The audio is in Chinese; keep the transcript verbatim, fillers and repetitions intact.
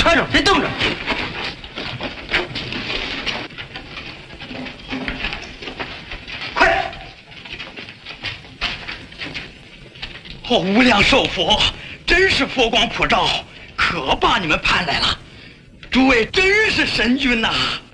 揣着，别动着。快！ 哦，无量寿佛，真是佛光普照，可把你们盼来了。诸位真是神君呐！